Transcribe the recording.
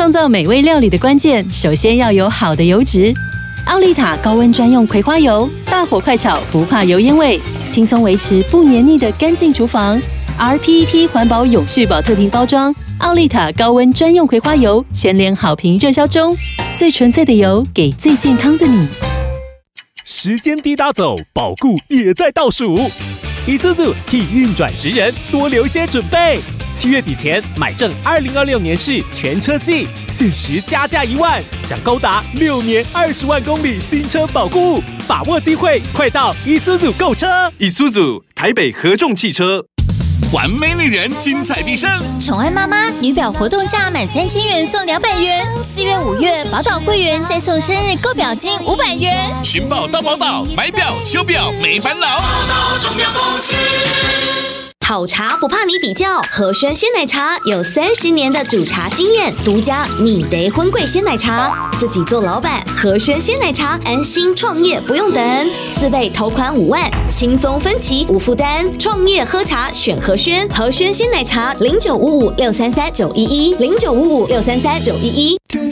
创造美味料理的关键，首先要有好的油脂。奥利塔高温专用葵花油，大火快炒，不怕油烟味，轻松维持不黏腻的干净厨房。RPET 环保永续保特瓶包装，奥利塔高温专用葵花油，全联好评热销中。最纯粹的油，给最健康的你。 时间滴答走，保固也在倒数。Isuzu 替运转职人多留些准备。7月底前买正2026年式全车系，限时加价1万，享高达6年20万公里新车保固，把握机会，快到 Isuzu 购车。 Isuzu 台北合众汽车。 完美女人精彩毕生， 宠爱妈妈女表活动价满3000元送200元，4月5月宝岛会员再送生日购表金500元。 寻宝到宝岛，买表修表没烦恼。宝岛钟表公司。 好茶不怕你比较，和轩鲜奶茶有30年的煮茶经验，独家米得荤桂鲜奶茶，自己做老板，和轩鲜奶茶安心创业不用等，4倍头款5万，轻松分期无负担，创业喝茶选和轩，和轩鲜奶茶0955633911，0955633911。